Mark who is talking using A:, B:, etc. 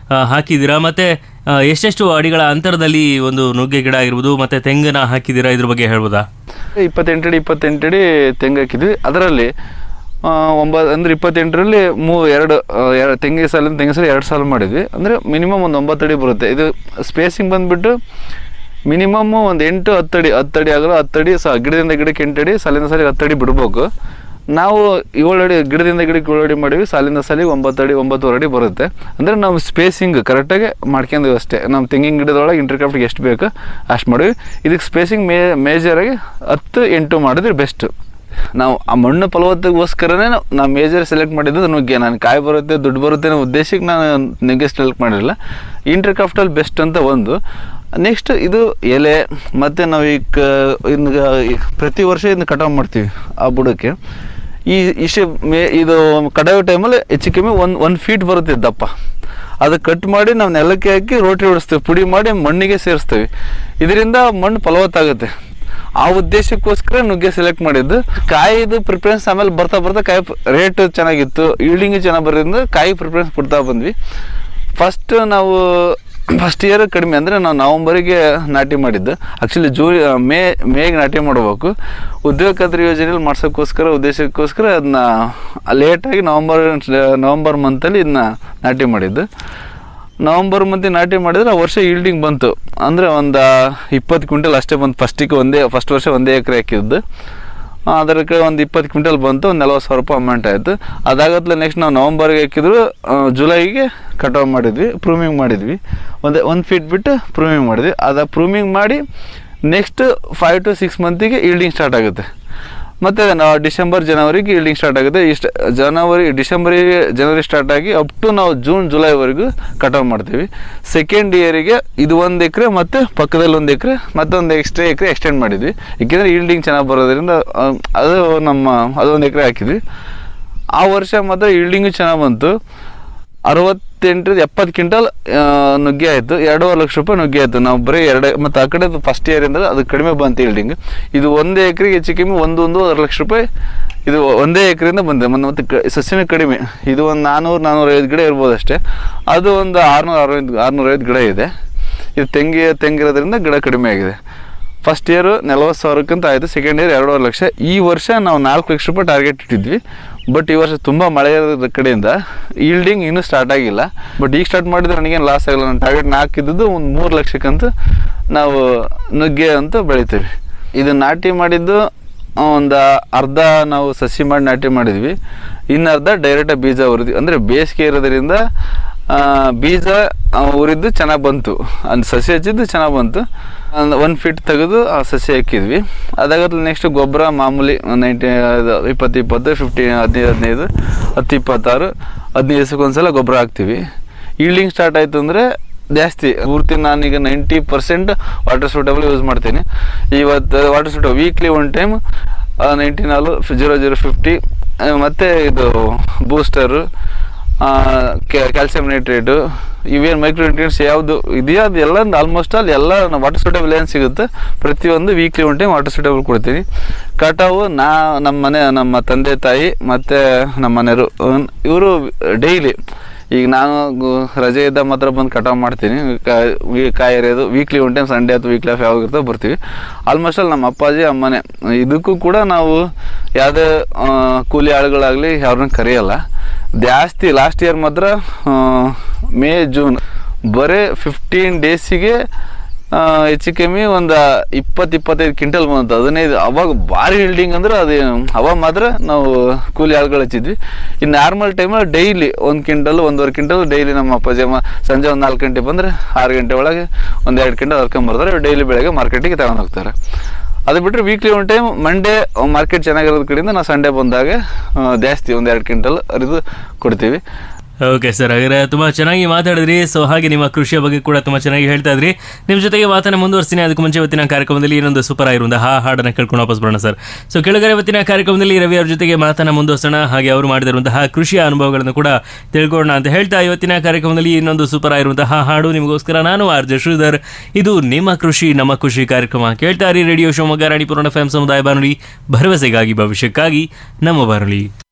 A: ಹಾಕಿದ್ದೀರಾ? ಮತ್ತು ಎಷ್ಟೆಷ್ಟು ಅಡಿಗಳ ಅಂತರದಲ್ಲಿ ಒಂದು ನುಗ್ಗೆ ಗಿಡ ಆಗಿರ್ಬೋದು ಮತ್ತು ತೆಂಗನ್ನ ಹಾಕಿದ್ದೀರಾ, ಇದ್ರ ಬಗ್ಗೆ ಹೇಳ್ಬೋದಾ?
B: 28 ಅಡಿ ತೆಂಗು ಹಾಕಿದ್ವಿ. ಅದರಲ್ಲಿ 28ರಲ್ಲಿ ಎರಡು ತೆಂಗಿನ ಸಾಲ 2 ಸಾಲು ಮಾಡಿದ್ವಿ. ಅಂದರೆ ಮಿನಿಮಮ್ ಒಂದು 9 ಅಡಿ ಬರುತ್ತೆ. ಇದು ಸ್ಪೇಸಿಂಗ್ ಬಂದುಬಿಟ್ಟು ಮಿನಿಮಮ್ ಒಂದು 8-10 ಅಡಿ, 10 ಅಡಿ ಆಗಲ್ಲ, 10 ಅಡಿ ಗಿಡದಿಂದ ಗಿಡಕ್ಕೆ 8 ಅಡಿ, ಸಾಲಿಂದ ಸಾಲಿಗೆ 10 ಅಡಿ ಬಿಡ್ಬೇಕು. ನಾವು 7 ಅಡಿ ಗಿಡದಿಂದ ಗಿಡಕ್ಕೆ 7 ಅಡಿ ಮಾಡಿವಿ, ಸಾಲಿಂದ ಸಾಲಿಗೆ 9 ಅಡಿ 9.25 ಅಡಿ ಬರುತ್ತೆ. ಅಂದರೆ ನಾವು ಸ್ಪೇಸಿಂಗ್ ಕರೆಕ್ಟಾಗಿ ಮಾಡ್ಕೊಂಡಿವಿ ಅಷ್ಟೇ. ನಮ್ಮ ತೆಂಗಿನ ಗಿಡದೊಳಗೆ ಇಂಟರ್ಕ್ರಾಫ್ಟ್ಗೆ ಎಷ್ಟು ಬೇಕು ಅಷ್ಟು ಮಾಡಿವಿ. ಇದಕ್ಕೆ ಸ್ಪೇಸಿಂಗ್ ಮೇಜರಾಗಿ 10-8 ಮಾಡಿದ್ರೆ ಬೆಸ್ಟು. ನಾವು ಆ ಮಣ್ಣು ಫಲವತ್ತಗೋಸ್ಕರನೇ ನಾವು ಮೇಜರ್ ಸೆಲೆಕ್ಟ್ ಮಾಡಿದ್ದು ನುಗ್ಗೆ. ನಾನು ಕಾಯಿ ಬರುತ್ತೆ ದುಡ್ಡು ಬರುತ್ತೆ ಅನ್ನೋ ಉದ್ದೇಶಕ್ಕೆ ನಾನು ನುಗ್ಗೆ ಸೆಲೆಕ್ಟ್ ಮಾಡಿರಲಿಲ್ಲ. ಇಂಟರ್ಕ್ರಾಫ್ಟಲ್ಲಿ ಬೆಸ್ಟ್ ಅಂತ ಒಂದು. ನೆಕ್ಸ್ಟ್ ಇದು ಎಲೆ, ಮತ್ತು ನಾವು ಈಗ ಪ್ರತಿ ವರ್ಷ ಇದನ್ನ ಕಟಾವು ಮಾಡ್ತೀವಿ ಆ ಬುಡಕ್ಕೆ. ಇದು ಕಟಾವು ಟೈಮಲ್ಲಿ ಹೆಚ್ಚು ಕಮ್ಮಿ ಒಂದು ಫೀಟ್ ಬರುತ್ತೆ ದಪ್ಪ. ಅದು ಕಟ್ ಮಾಡಿ ನಾವು ನೆಲಕ್ಕೆ ಹಾಕಿ ರೋಟಿ ಹೊಡಿಸ್ತೀವಿ, ಪುಡಿ ಮಾಡಿ ಮಣ್ಣಿಗೆ ಸೇರಿಸ್ತೀವಿ. ಇದರಿಂದ ಮಣ್ಣು ಫಲವತ್ತಾಗುತ್ತೆ. ಆ ಉದ್ದೇಶಕ್ಕೋಸ್ಕರ ನುಗ್ಗೆ ಸೆಲೆಕ್ಟ್ ಮಾಡಿದ್ದು. ಕಾಯಿದು ಪ್ರಿಫರೆನ್ಸ್ ಆಮೇಲೆ ಬರ್ತಾ ಕಾಯಿ ರೇಟ್ ಚೆನ್ನಾಗಿತ್ತು, ಈಲ್ಡಿಂಗ್ ಚೆನ್ನಾಗಿ ಬರೋದ್ರಿಂದ ಕಾಯಿ ಪ್ರಿಫರೆನ್ಸ್ ಕೊಡ್ತಾ ಬಂದ್ವಿ. ಫಸ್ಟ್ ಇಯರ್ ಕಡಿಮೆ, ಅಂದರೆ ನಾವು ನವಂಬರಿಗೆ ನಾಟಿ ಮಾಡಿದ್ದು. ಆ್ಯಕ್ಚುಲಿ ಮೇಗೆ ನಾಟಿ ಮಾಡಬೇಕು. ಉದ್ಯೋಗ ಖಾತ್ರಿ ಯೋಜನೆಯಲ್ಲಿ ಉದ್ದೇಶಕ್ಕೋಸ್ಕರ ಅದನ್ನ ಲೇಟಾಗಿ ನವಂಬರ್ ಮಂತಲ್ಲಿ ಇದನ್ನ ನಾಟಿ ಮಾಡಿದ್ದು. ನವಂಬರ್ ಮಂತಿಗೆ ನಾಟಿ ಮಾಡಿದ್ರೆ ಆ ವರ್ಷ ಈಲ್ಡಿಂಗ್ ಬಂತು. ಅಂದರೆ ಒಂದು 20 ಕ್ವಿಂಟಲ್ ಅಷ್ಟೇ ಬಂತು. ಫಸ್ಟ್ ವರ್ಷ ಒಂದೇ ಎಕರೆ ಹಾಕಿದ್ದು. ಅದಕ್ಕೆ ಒಂದು 20 ಕ್ವಿಂಟಲ್ ಬಂತು, ಒಂದು 40,000 ರೂಪಾಯಿ ಅಮೌಂಟ್ ಆಯಿತು. ಅದಾಗತ್ಲೆ ನೆಕ್ಸ್ಟ್ ನಾವು ನವಂಬರ್ಗೆ ಹಾಕಿದ್ರು, ಜುಲೈಗೆ ಕಟಾವು ಮಾಡಿದ್ವಿ, ಪ್ರೂಮಿಂಗ್ ಮಾಡಿದ್ವಿ. ಒಂದು ಫೀಟ್ ಬಿಟ್ಟು ಪ್ರೂಮಿಂಗ್ ಮಾಡಿದ್ವಿ. ಪ್ರೂಮಿಂಗ್ ಮಾಡಿ ನೆಕ್ಸ್ಟ್ 5 to 6 ಮಂತಿಗೆ ಈಲ್ಡಿಂಗ್ ಸ್ಟಾರ್ಟ್ ಆಗುತ್ತೆ. ಮತ್ತು ನಾವು ಡಿಸೆಂಬರ್ ಜನವರಿಗೆ ಈಲ್ಡಿಂಗ್ ಸ್ಟಾರ್ಟ್ ಆಗುತ್ತೆ. ಜನವರಿ ಸ್ಟಾರ್ಟ್ ಆಗಿ ಅಪ್ ಟು ನಾವು ಜೂನ್ ಜುಲೈವರೆಗೂ ಕಟಾವು ಮಾಡ್ತೀವಿ. ಸೆಕೆಂಡ್ ಇಯರಿಗೆ ಇದು 1 ಎಕರೆ ಮತ್ತು ಪಕ್ಕದಲ್ಲಿ 1 ಎಕರೆ ಮತ್ತೊಂದು ಎಕರೆ ಎಕ್ಸ್ಟೆಂಡ್ ಮಾಡಿದ್ವಿ. ಏಕೆಂದರೆ ಈಲ್ಡಿಂಗ್ ಚೆನ್ನಾಗಿ ಬರೋದ್ರಿಂದ ಅದೊಂದು ಎಕರೆ ಹಾಕಿದ್ವಿ. ಆ ವರ್ಷ ಮಾತ್ರ ಈಲ್ಡಿಂಗು ಚೆನ್ನಾಗಿ ಬಂತು. 68-70 ಕ್ವಿಂಟಲ್ ನುಗ್ಗೆ ಆಯಿತು. 2.5 ಲಕ್ಷ ರೂಪಾಯಿ ನುಗ್ಗೆ ಆಯಿತು. ನಾವು ಬರೀ ಮತ್ತು ಆ ಕಡೆ ಫಸ್ಟ್ ಇಯರಿಂದ ಅದು ಕಡಿಮೆ ಬಂತು ಈಲ್ಡಿಂಗ್. ಇದು 1 ಎಕರೆಗೆ ಹೆಚ್ಚು ಕಮ್ಮಿ 1.5 ಲಕ್ಷ ರೂಪಾಯಿ ಇದು ಒಂದೇ ಎಕರೆಯಿಂದ ಬಂದಿದೆ. ಮತ್ತು ಸಸ್ಯನೇ ಕಡಿಮೆ. ಇದು ಒಂದು 400-450 ಗಿಡ ಇರ್ಬೋದು ಅಷ್ಟೇ. ಅದು ಒಂದು 650 ಗಿಡ ಇದೆ. ಇದು ತೆಂಗಿರೋದ್ರಿಂದ ಗಿಡ ಕಡಿಮೆ ಆಗಿದೆ. ಫಸ್ಟ್ ಇಯರು 40,000ಕ್ಕಿಂತ ಆಯಿತು. Second year 2.5 lakh. ಈ ವರ್ಷ ನಾವು 4 ಲಕ್ಷ ರೂಪಾಯಿ ಟಾರ್ಗೆಟ್ ಇಟ್ಟಿದ್ವಿ. ಬಟ್ ಈ ವರ್ಷ ತುಂಬ ಮಳೆ ಇರೋದ್ರ ಕಡೆಯಿಂದ ಈಲ್ಡಿಂಗ್ ಇನ್ನೂ ಸ್ಟಾರ್ಟ್ ಆಗಿಲ್ಲ. ಬಟ್ ಈಗ ಸ್ಟಾರ್ಟ್ ಮಾಡಿದ್ರೆ ನನಗೇನು ಲಾಸ್ ಆಗಿಲ್ಲ. ನಾನು ಟಾರ್ಗೆಟ್ ಹಾಕಿದ್ದು ಒಂದು 3 ಲಕ್ಷಕ್ಕಂತೂ ನಾವು ನುಗ್ಗೆ ಅಂತ ಬೆಳಿತೀವಿ. ಇದು ನಾಟಿ ಮಾಡಿದ್ದು ಒಂದು ಅರ್ಧ ನಾವು ಸಸಿ ಮಾಡಿ ನಾಟಿ ಮಾಡಿದ್ವಿ, ಇನ್ನರ್ಧ ಡೈರೆಕ್ಟಾಗಿ ಬೀಜ ಉರಿದ್ವಿ. ಅಂದರೆ ಬೇಸಿಗೆ ಇರೋದ್ರಿಂದ ಬೀಜ ಉರಿದ್ದು ಚೆನ್ನಾಗಿ ಬಂತು, ಸಸಿ ಹಚ್ಚಿದ್ದು ಚೆನ್ನಾಗಿ ಬಂತು. 1 ಫೀಟ್ ತೆಗೆದು ಆ ಸಸಿ ಹಾಕಿದ್ವಿ. ಅದಾಗತ್ಲೆ ನೆಕ್ಸ್ಟ್ ಗೊಬ್ಬರ ಮಾಮೂಲಿ 20-20, 15-15, 10-26, 15 ದಿವಸಕ್ಕೊಂದ್ಸಲ ಗೊಬ್ಬರ ಹಾಕ್ತೀವಿ. ಈಲ್ಡಿಂಗ್ ಸ್ಟಾರ್ಟ್ ಆಯಿತು ಅಂದರೆ ಜಾಸ್ತಿ ಪೂರ್ತಿ ನಾನೀಗ 90% ವಾಟರ್ ಸೂಟಬಲ್ ಯೂಸ್ ಮಾಡ್ತೀನಿ. ಇವತ್ತು ವಾಟರ್ ಸೂಟಬಲ್ ವೀಕ್ಲಿ 1 ಟೈಮ್ 19-00-50 ಮತ್ತು ಇದು ಬೂಸ್ಟರು, ಕ್ಯಾಲ್ಸಿಯಂ ನೈಟ್ರೇಟು, ಇವೇನು ಮೈಕ್ರೋ ನ್ಯೂಟ್ರಿಯೆಂಟ್ಸ್ ಯಾವುದು ಇದೆಯೋ ಅದು ಎಲ್ಲ ಆಲ್ಮೋಸ್ಟ್ ಎಲ್ಲ ವಾಟರ್ ಸೂಟಬಲ್ ಏನು ಸಿಗುತ್ತೆ ಪ್ರತಿಯೊಂದು ವೀಕ್ಲಿ 1 ಟೈಮ್ ವಾಟರ್ ಸೂಟಬಲ್ ಕೊಡ್ತೀನಿ. ಕಟಾವು ನಮ್ಮ ತಂದೆ ತಾಯಿ ಮತ್ತು ನಮ್ಮ ಮನೆಯವರು ಇವರು ಡೈಲಿ, ಈಗ ನಾನು ರಜೆ ಇದ್ದ ಮಾತ್ರ ಬಂದು ಕಟಾವು ಮಾಡ್ತೀನಿ. ಕಾಯಿ ಎರೆಯೋದು ವೀಕ್ಲಿ 1 ಟೈಮ್, ಸಂಡೇ ಅಥವಾ ವೀಕ್ಲಿ ಆಫ್ ಯಾವಾಗ ಇರ್ತೋ ಬರ್ತೀವಿ. ಆಲ್ಮೋಸ್ಟ್ ನಮ್ಮ ಅಪ್ಪಾಜಿ ಅಮ್ಮನೆ. ಇದಕ್ಕೂ ಕೂಡ ನಾವು ಯಾವುದೇ ಕೂಲಿ ಆಳುಗಳಾಗಲಿ ಯಾರನ್ನ ಕರೆಯಲ್ಲ ಜಾಸ್ತಿ. ಲಾಸ್ಟ್ ಇಯರ್ ಮಾತ್ರ ಮೇ ಜೂನ್ ಬರೀ 15 ಡೇಸಿಗೆ ಹೆಚ್ಚು ಕಮ್ಮಿ ಒಂದು 20-25 ಕ್ವಿಂಟಲ್ ಬಂತು. 15 ಅವಾಗ ಭಾರಿ ಈಲ್ಡಿಂಗ್ ಅಂದ್ರೆ ಅದು ಅವಾಗ ಮಾತ್ರ ನಾವು ಕೂಲಿ ಆಳುಗಳು ಹಚ್ಚಿದ್ವಿ. ಇನ್ನು ನಾರ್ಮಲ್ ಟೈಮಲ್ಲಿ ಡೈಲಿ 1 ಕ್ವಿಂಟಲ್ 1.5 ಕ್ವಿಂಟಲ್ ಡೈಲಿ ನಮ್ಮ ಅಪ್ಪಾಜಿ ಅಮ್ಮ ಸಂಜೆ ಒಂದು 4 ಗಂಟೆ ಬಂದರೆ 6 ಗಂಟೆ ಒಳಗೆ 1-2 ಕ್ವಿಂಟಲ್ ಹರ್ಕೊಂಬರ್ತಾರೆ. ಡೈಲಿ ಬೆಳಗ್ಗೆ ಮಾರ್ಕೆಟಿಗೆ ತಗೊಂಡು ಹೋಗ್ತಾರೆ. ಅದು ಬಿಟ್ಟರೆ ವೀಕ್ಲಿ 1 ಟೈಮ್ ಮಂಡೇ ಮಾರ್ಕೆಟ್ ಚೆನ್ನಾಗಿರೋದ ಕಡೆಯಿಂದ ನಾವು ಸಂಡೇ ಬಂದಾಗ ಜಾಸ್ತಿ 1-2 ಕ್ವಿಂಟಲ್ ಅರಿದು ಕೊಡ್ತೀವಿ.
A: ಓಕೆ ಸರ್, ಹಾಗಾದ್ರೆ ತುಂಬ ಚೆನ್ನಾಗಿ ಮಾತಾಡಿದ್ರಿ. ಸೊ ಹಾಗೆ ನಿಮ್ಮ ಕೃಷಿಯ ಬಗ್ಗೆ ಕೂಡ ತುಂಬ ಚೆನ್ನಾಗಿ ಹೇಳ್ತಾ ಇದ್ರಿ. ನಿಮ್ಮ ಜೊತೆಗೆ ಮಾತನ್ನ ಮುಂದುವರಿಸ್ತೀನಿ. ಅದಕ್ಕೆ ಮುಂಚೆ ಇವತ್ತಿನ ಕಾರ್ಯಕ್ರಮದಲ್ಲಿ ಇನ್ನೊಂದು ಸೂಪರ್ ಆಗಿರುವಂತಹ ಹಾಡನ್ನು ಕೇಳ್ಕೊಂಡು ವಾಪಸ್ ಬರೋಣ ಸರ್. ಸೊ ಕೆಳಗಡೆ ಇವತ್ತಿನ ಕಾರ್ಯಕ್ರಮದಲ್ಲಿ ರವಿ ಅವ್ರ ಜೊತೆಗೆ ಮಾತನ್ನ ಮುಂದುವರಿಸೋಣ, ಹಾಗೆ ಅವರು ಮಾಡಿದಿರುವಂತಹ ಕೃಷಿಯ ಅನುಭವಗಳನ್ನು ಕೂಡ ತಿಳ್ಕೊಳ್ಳೋಣ ಅಂತ ಹೇಳ್ತಾ ಇವತ್ತಿನ ಕಾರ್ಯಕ್ರಮದಲ್ಲಿ ಇನ್ನೊಂದು ಸೂಪರ್ ಆಗಿರುವಂತಹ ಹಾಡು ನಿಮಗೋಸ್ಕರ. ನಾನು RJ ಶ್ರೀಧರ್. ಇದು ನಿಮ್ಮ ಕೃಷಿ ನಮ್ಮ ಖುಷಿ ಕಾರ್ಯಕ್ರಮ. ಕೇಳ್ತಾ ಇರಿ ರೇಡಿಯೋ ಶಿವಮೊಗ್ಗ, ರಾಣಿಪುರ FM ಸಮುದಾಯ ಬಾನುಲಿ, ಭರವಸೆಗಾಗಿ ಭವಿಷ್ಯಕ್ಕಾಗಿ ನಮ್ಮ ಬಾನುಲಿ.